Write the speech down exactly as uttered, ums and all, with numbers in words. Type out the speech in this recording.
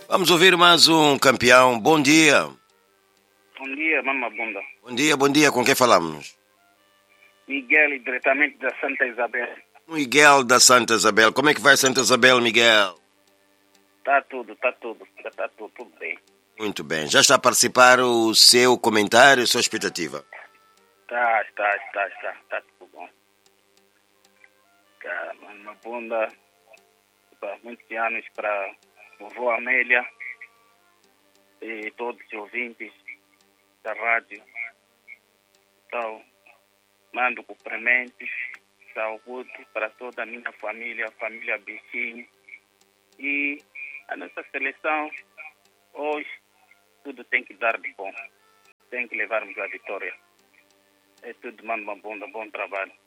Vamos ouvir mais um campeão. Bom dia. Bom dia, Mama Bunda. Bom dia, bom dia. Com quem falamos? Miguel, diretamente da Santa Isabel. Miguel da Santa Isabel. Como é que vai Santa Isabel, Miguel? Tá tudo, tá tudo, tá tudo, tudo bem. Muito bem. Já está a participar o seu comentário, a sua expectativa? Tá, está, está, está, está tudo bom. Tá, Mama Bunda, para muitos anos para vovó Amélia e todos os ouvintes da rádio. Então, mando cumprimentos, saúde para toda a minha família, a família Bichinho. E a nossa seleção, hoje, tudo tem que dar de bom. Tem que levarmos a vitória. É tudo, Mama Bunda, bom trabalho.